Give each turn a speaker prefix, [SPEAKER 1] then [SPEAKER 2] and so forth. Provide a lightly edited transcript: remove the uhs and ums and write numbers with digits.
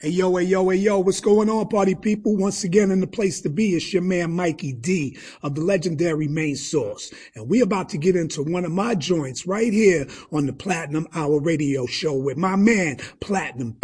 [SPEAKER 1] Hey yo, what's going on, party people? Once again, in the place to be, it's your man Mikey D of the legendary Main Source. And we about to get into one of my joints right here on the Platinum Hour radio show with my man, Platinum